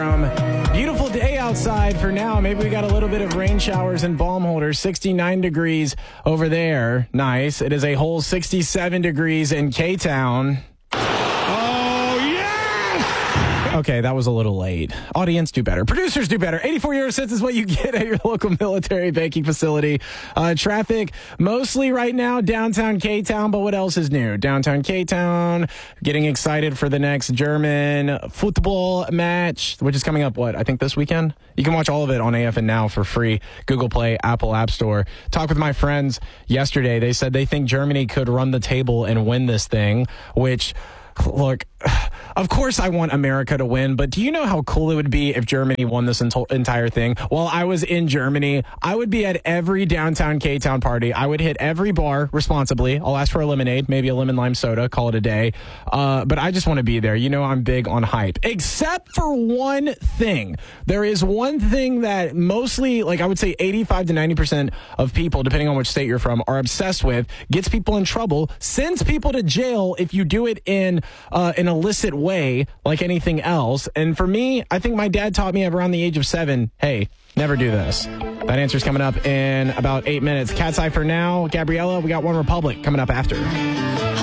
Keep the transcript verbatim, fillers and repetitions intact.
Um, beautiful day outside for now. Maybe we got a little bit of rain showers and balm holders. sixty-nine degrees over there. Nice. It is a whole sixty-seven degrees in K-Town. Oh, yes! Okay, that was a little late. Audience, do better. Producers, do better. eighty-four euro cents is what you get at your local military banking facility. Uh, traffic mostly right now downtown K-Town, but what else is new? Downtown K-Town, getting excited for the next German football match, which is coming up, what, I think this weekend? You can watch all of it on A F N Now for free. Google Play, Apple App Store. Talked with my friends yesterday. They said they think Germany could run the table and win this thing, which... Look, of course I want America to win, but do you know how cool it would be if Germany won this ent- entire thing? While I was in Germany, I would be at every downtown K-Town party. I would hit every bar responsibly. I'll ask for a lemonade, maybe a lemon lime soda, call it a day. Uh, but I just want to be there. You know I'm big on hype. Except for one thing. There is one thing that mostly, like I would say eighty-five to ninety percent of people, depending on which state you're from, are obsessed with, gets people in trouble, sends people to jail if you do it in Uh, an illicit way, like anything else. And for me, I think my dad taught me around the age of seven, hey, never do this. That answer's coming up in about eight minutes. Cat's Eye for now. Gabriella, we got One Republic coming up after.